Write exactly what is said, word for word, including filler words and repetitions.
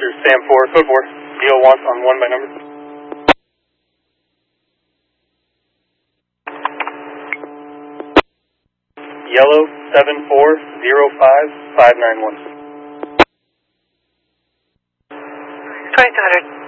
Roger, Sam four, code four. Deal wants on one by number. Yellow seven four zero five five nine one. twenty-two hundred.